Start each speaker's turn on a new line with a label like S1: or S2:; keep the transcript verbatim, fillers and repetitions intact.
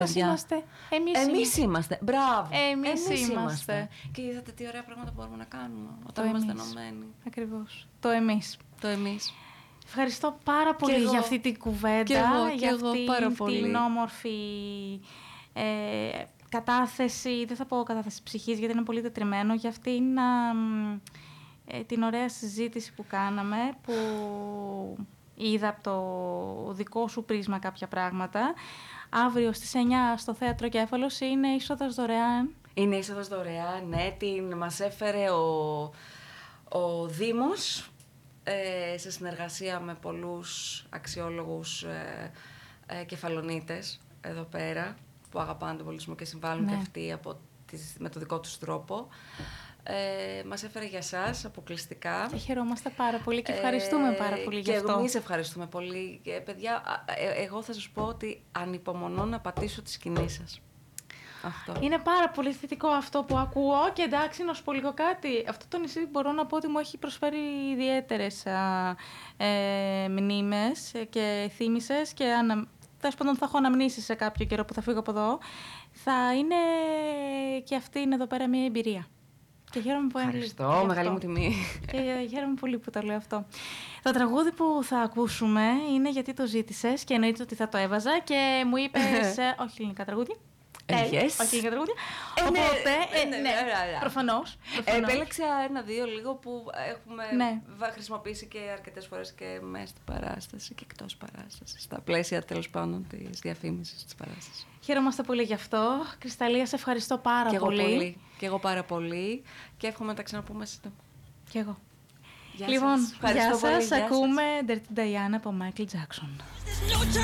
S1: Εμείς είμαστε. Εμείς,
S2: εμείς είμαστε. Μπράβο.
S1: Εμείς, εμείς είμαστε. είμαστε.
S2: Και είδατε τι ωραία πράγματα μπορούμε να κάνουμε όταν είμαστε ενωμένοι.
S1: Ακριβώς. Το εμείς.
S2: Το εμείς.
S1: Ευχαριστώ πάρα πολύ
S2: εγώ,
S1: για αυτή την κουβέντα.
S2: Και εγώ,
S1: για
S2: και
S1: αυτή
S2: πάρα
S1: την
S2: πολύ.
S1: όμορφη ε, κατάθεση. Δεν θα πω κατάθεση ψυχής γιατί είναι πολύ τετριμένο. Για αυτήν ε, την ωραία συζήτηση που κάναμε, που είδα από το δικό σου πρίσμα κάποια πράγματα. Αύριο στις εννιά στο Θέατρο Κέφαλος είναι είσοδος δωρεάν.
S2: Είναι είσοδος δωρεάν, ναι. Την μας έφερε ο, ο Δήμος ε, σε συνεργασία με πολλούς αξιόλογους ε, ε, κεφαλονίτες εδώ πέρα που αγαπάνε τον πολιτισμό και συμβάλλουν, ναι, και αυτοί από τις, με το δικό τους τρόπο. Ε, μας έφερε για σας αποκλειστικά.
S1: Και χαιρόμαστε πάρα πολύ και ευχαριστούμε ε, πάρα πολύ γι' αυτό.
S2: Και εμείς ευχαριστούμε πολύ. Και, παιδιά, ε, εγώ θα σας πω ότι ανυπομονώ να πατήσω τη σκηνή σας. Αυτό.
S1: Είναι πάρα πολύ θετικό αυτό που ακούω και εντάξει, να σου πω λίγο κάτι. Αυτό το νησί μπορώ να πω ότι μου έχει προσφέρει ιδιαίτερες α, ε, μνήμες και θύμησες και ανα... τέλος πάντων θα έχω αναμνήσεις σε κάποιο καιρό που θα φύγω από εδώ. Θα είναι και αυτή είναι εδώ πέρα μια εμπειρία. Και χαίρομαι που
S2: Ευχαριστώ, μεγάλη μου τιμή.
S1: Και χαίρομαι πολύ που το λέω αυτό. Το τραγούδι που θα ακούσουμε είναι γιατί το ζήτησες και εννοείται ότι θα το έβαζα και μου είπες όχι ελληνικά τραγούδια.
S2: Yes.
S1: Όχι ελληνικά τραγούδια.
S2: Ε,
S1: Οπότε,
S2: ναι,
S1: ε,
S2: ναι,
S1: ναι,
S2: ναι, ναι,
S1: προφανώς.
S2: Επέλεξα ένα-δύο λίγο που έχουμε
S1: ναι.
S2: χρησιμοποιήσει και αρκετές φορές και μέσα στην παράσταση και εκτός παράστασης. Στα πλαίσια τέλος πάντων της διαφήμισης της παράστασης.
S1: Χαίρομαστε πολύ γι' αυτό. Κρυσταλλία, σε ευχαριστώ πάρα
S2: και
S1: πολύ.
S2: Εγώ πολύ. Και εγώ πάρα πολύ. Και εύχομαι να τα ξαναπούμε σύντομα.
S1: Και εγώ.
S2: Γεια
S1: λοιπόν,
S2: σας.
S1: γεια σας.
S2: Πολύ.
S1: Ακούμε Dirty Diana από Michael Jackson.